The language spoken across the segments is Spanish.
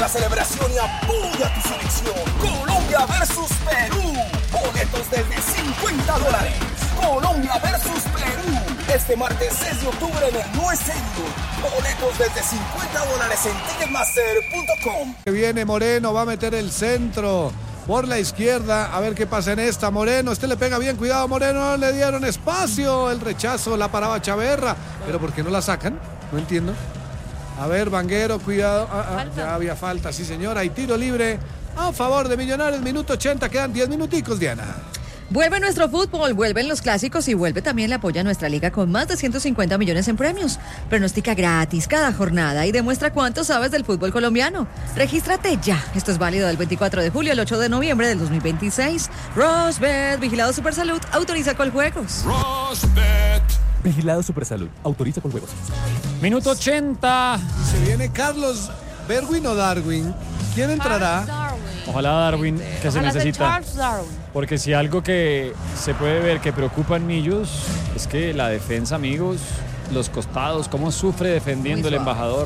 celebración y apoya tu selección. Colombia versus Perú. Boletos desde $50. Colombia versus Perú. Este martes 6 de octubre en el No Stadium. Boletos desde $50 en Ticketmaster.com. Viene Moreno, va a meter el centro por la izquierda, a ver qué pasa en esta. Moreno, le pega bien, cuidado Moreno, le dieron espacio, el rechazo, la paraba Chaverra, pero ¿por qué no la sacan? No entiendo. A ver, Vanguero, cuidado, ya había falta, sí señor, hay tiro libre a favor de Millonarios, minuto 80, quedan 10 minuticos, Diana. Vuelve nuestro fútbol, vuelven los clásicos y vuelve también la apoya a nuestra liga con más de 150 millones en premios. Pronostica gratis cada jornada y demuestra cuánto sabes del fútbol colombiano. Regístrate ya. Esto es válido del 24 de julio al 8 de noviembre del 2026. Rosbet, Vigilado Supersalud, autoriza Coljuegos. Rosbet. Vigilado Supersalud, autoriza Coljuegos. Minuto 80. Se viene Carlos Berwin o Darwin. ¿Quién entrará? Ojalá Darwin, que se necesita. Porque si algo que se puede ver que preocupa en Millos es que la defensa, amigos, los costados, cómo sufre defendiendo el embajador.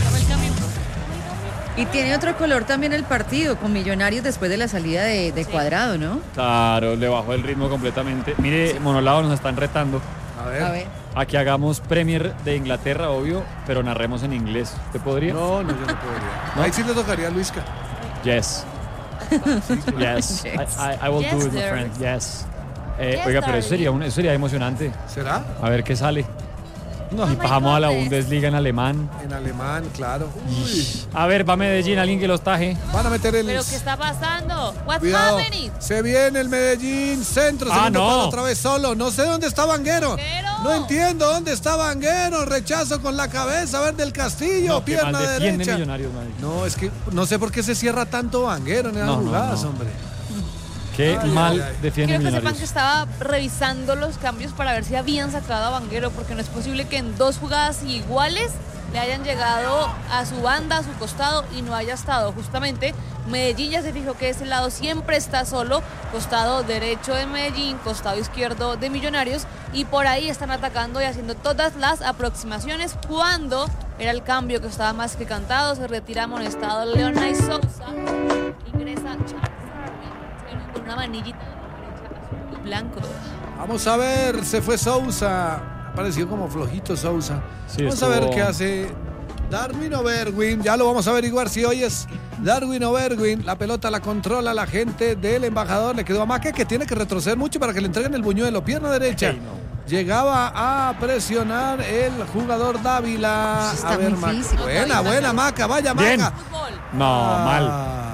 Y tiene otro color también el partido, con Millonarios después de la salida de Cuadrado, ¿no? Claro, le bajó el ritmo completamente. Mire, Monolado, nos están retando. A ver. A que hagamos Premier de Inglaterra, obvio, pero narremos en inglés. ¿Te podría? No, yo no podría. ¿No? Ahí sí le tocaría a Luisca. Yes. Yes. I will do it, my friend. Yes. Oiga, pero eso sería emocionante. ¿Será? A ver qué sale. Y pasamos a la Bundesliga en alemán. En alemán, claro. A ver, va Medellín, alguien que los taje. Van a meter el... ¿Pero qué está pasando? What's Cuidado. happening? Se viene el Medellín, centro, segundo palo otra vez solo. No sé dónde está Vanguero. No entiendo dónde está Vanguero. Rechazo con la cabeza, a ver del Castillo, pierna derecha. Millonarios, no, es que no sé por qué se cierra tanto Vanguero en esas jugadas, hombre. Qué mal defiende Quiero que Millonarios. sepan que estaba revisando los cambios para ver si habían sacado a Vanguero, porque no es posible que en dos jugadas iguales le hayan llegado a su banda, a su costado y no haya estado. Justamente Medellín ya se fijó que ese lado siempre está solo, costado derecho de Medellín, costado izquierdo de Millonarios, y por ahí están atacando y haciendo todas las aproximaciones. Cuando era el cambio que estaba más que cantado, se retira amonestado Leonay Sousa, ingresa con una manillita azul y blanco. Vamos a ver, se fue Sousa. Pareció como flojito Sousa. Sí, vamos a ver qué hace Darwin o Berwin. Ya lo vamos a averiguar si hoy es Darwin o Berwin. La pelota la controla la gente del embajador. Le quedó a Maca, que tiene que retroceder mucho para que le entreguen el buñuelo. Pierna derecha. Llegaba a presionar el jugador Dávila. Está a ver, muy Maca. físico. Buena, Maca. Vaya, Bien. Maca. No, mal.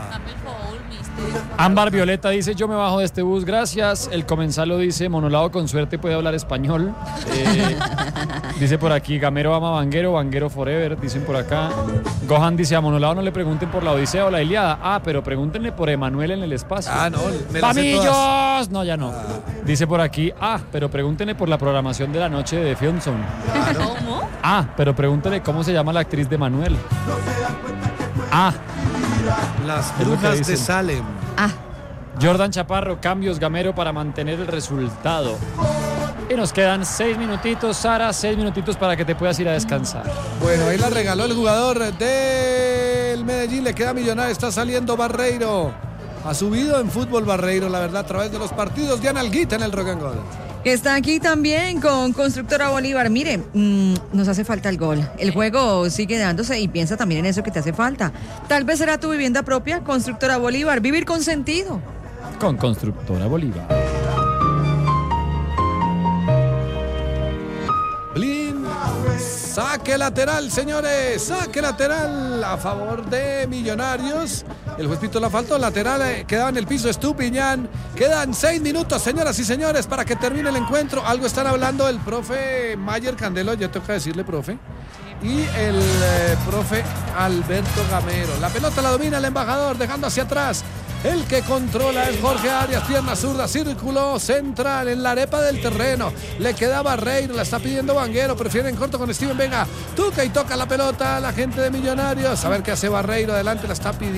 Ámbar Violeta dice: yo me bajo de este bus, gracias. El Comensalo dice: Monolado con suerte puede hablar español. Dice por aquí: Gamero ama Vanguero, Vanguero forever, dicen por acá. Gohan dice: a Monolado no le pregunten por la Odisea o la Ilíada. Pero pregúntenle por Emanuel en el espacio. No, me las sé ¡Pamillos! todas. No, ya no. Dice por aquí: pero pregúntenle por la programación de la noche de Fionson. ¿Cómo? Pero pregúntenle cómo se llama la actriz de Manuel. Las brujas de Salem. Jordan Chaparro, cambios Gamero para mantener el resultado. Y nos quedan 6 minutitos, Sara, 6 minutitos para que te puedas ir a descansar. Bueno, ahí la regaló el jugador del Medellín, le queda Millonario, está saliendo Barreiro. Ha subido en fútbol Barreiro, la verdad, a través de los partidos. Diana Alguita en el Rock and Gold. Está aquí también con Constructora Bolívar. Mire, nos hace falta el gol. El juego sigue dándose y piensa también en eso que te hace falta. Tal vez será tu vivienda propia, Constructora Bolívar. Vivir con sentido. Con Constructora Bolívar. Blin, saque lateral, señores. Saque lateral a favor de Millonarios. El juez pitó la falta, lateral quedaba en el piso Estupiñán. Quedan 6 minutos, señoras y señores, para que termine el encuentro. Algo están hablando el profe Mayer Candelo, ya toca decirle profe. Y el profe Alberto Gamero. La pelota la domina el embajador, dejando hacia atrás. El que controla es Jorge Arias, pierna zurda, círculo central en la arepa del terreno. Le queda Barreiro, la está pidiendo Vanguero, prefieren corto con Steven Vega. Toca y toca la pelota la gente de Millonarios. A ver qué hace Barreiro, adelante la está pidiendo.